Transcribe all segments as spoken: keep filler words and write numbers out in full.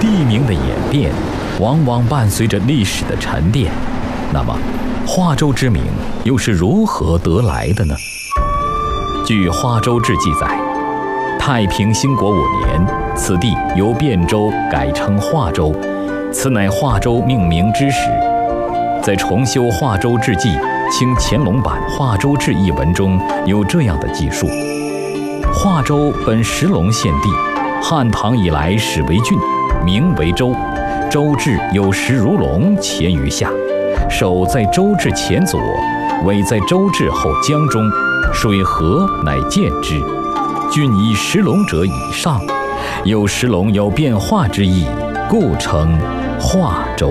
地名的演变，往往伴随着历史的沉淀。那么，华州之名又是如何得来的呢？据《华州志》记载，太平兴国五年，此地由汴州改称华州，此乃华州命名之始。在重修《华州志记》清乾隆版《华州志》一文中有这样的记述：华州本石龙县地，汉唐以来始为郡，名为州。州治有石如龙前于下，首在州治前左，尾在州治后江中，水河乃见之。郡以石龙者以上，有石龙有变化之意，故称华州。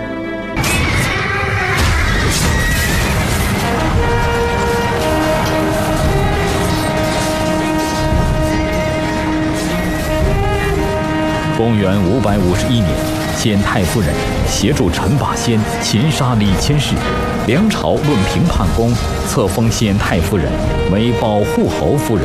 公元五百五十一年，县太夫人协助陈霸先擒杀李千世，梁朝论平叛功，册封县太夫人为保护侯夫人。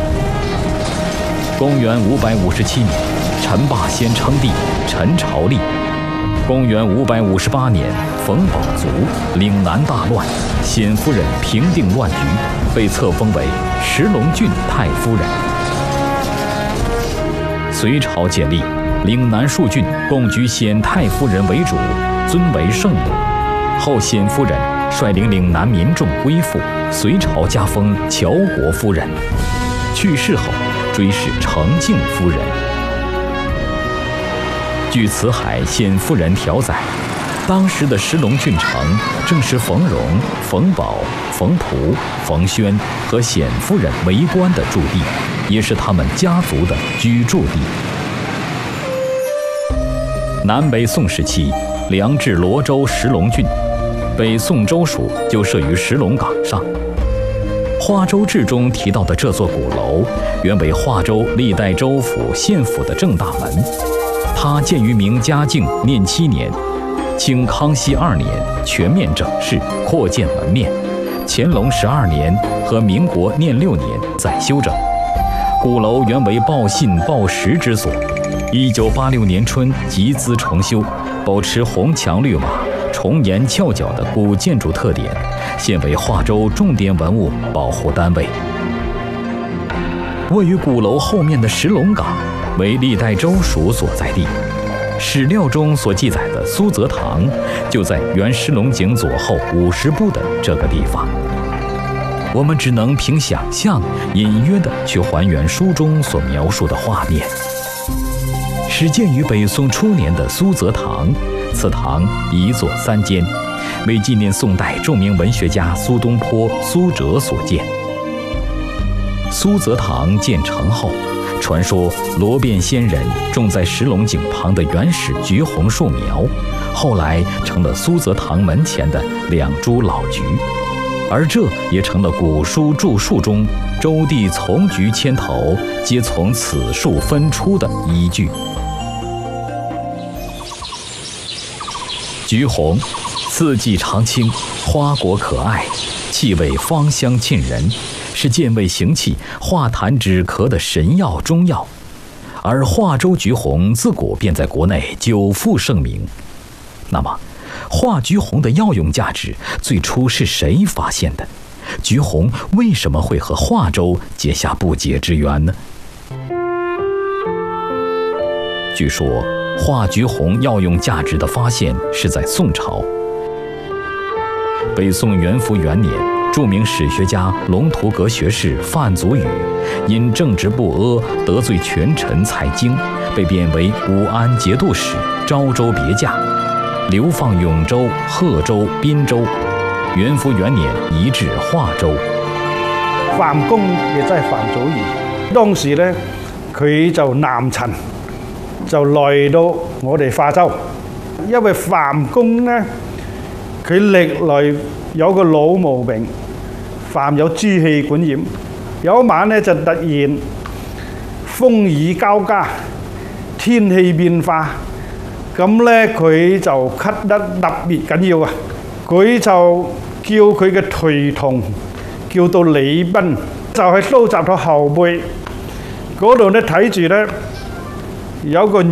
公元五百五十七年，陈霸先称帝，陈朝立。公元五百五十八年，冯保卒岭南大乱，显夫人平定乱局，被册封为石龙郡太夫人。隋朝建立，岭南数郡共举显太夫人为主，尊为圣母。后显夫人率领岭南民众归附，隋朝加封乔国夫人。去世后追谥承敬夫人。据辞海显夫人条载，当时的石龙郡城正是冯荣、冯保、冯璞、冯宣和显夫人为官的驻地，也是他们家族的居住地。南北宋时期，梁至罗州石龙郡，北宋州署就设于石龙岗上。《华州志》中提到的这座鼓楼，原为华州历代州府、县府的正大门。它建于明嘉靖念七年，清康熙二年全面整饰，扩建门面。乾隆十二年和民国念六年再修整。鼓楼原为报信报时之所，一九八六年春集资重修，保持红墙绿瓦、重檐翘角的古建筑特点，现为华州重点文物保护单位。位于鼓楼后面的石龙岗为历代州署所在地，史料中所记载的苏则堂就在原石龙井左后五十步的这个地方。我们只能凭想象，隐约地去还原书中所描述的画面。始建于北宋初年的苏则堂，此堂一座三间，为纪念宋代著名文学家苏东坡、苏辙所建。苏则堂建成后，传说罗变仙人种在石龙井旁的原始橘红树苗，后来成了苏则堂门前的两株老橘，而这也成了古书注述中周地丛菊千头皆从此树分出的依据。橘红，四季常青，花果可爱，气味芳香沁人，是健胃行气、化痰止咳的神药中药。而华州橘红自古便在国内久负盛名。那么，华橘红的药用价值最初是谁发现的？橘红为什么会和华州结下不解之缘呢？据说，华橘红药用价值的发现是在宋朝。北宋元符元年，著名史学家龙图阁学士范祖禹因正直不阿，得罪权臣蔡京，被贬为武安节度使，昭州别驾，流放永州、贺州、滨州。元符元年移至华州。 范公亦即係范祖禹，當時咧佢就南陳，就來到我哋化州。因為范公咧，佢歷來有個老毛病，犯有支氣管炎。有一晚咧就突然風雨交加，天氣變化，咁咧佢就咳得特別緊要啊！佢就叫佢嘅隨同叫到李斌，就係收集到後背嗰度咧睇住咧有個